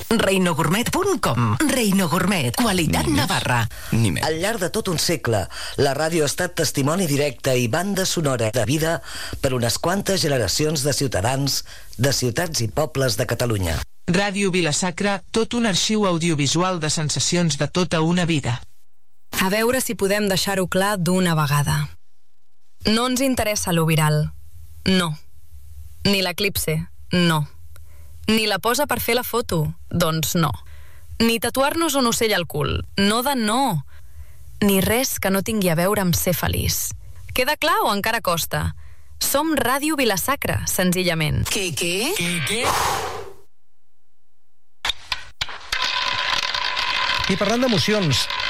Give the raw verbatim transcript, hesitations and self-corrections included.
reino gourmet punt com. Reino Gourmet, qualitat navarra. Ni més. Al llarg de tot un segle, la ràdio ha estat testimoni directe i banda sonora de vida per unes quantes generacions de ciutadans de ciutats i pobles de Catalunya. Ràdio Vila-sacra, tot un arxiu audiovisual de sensacions de tota una vida. A veure si podem deixar-ho clar d'una vegada. No ens interessa lo viral. No. Ni l'eclipse. No. Ni la posa per fer la foto. Doncs no. Ni tatuar-nos un ocell al cul. No de no. Ni res que no tingui a veure amb ser feliç. Queda clar o encara costa? Som Ràdio Vila-sacra, senzillament. Què, què? Què, què? I parlant d'emocions,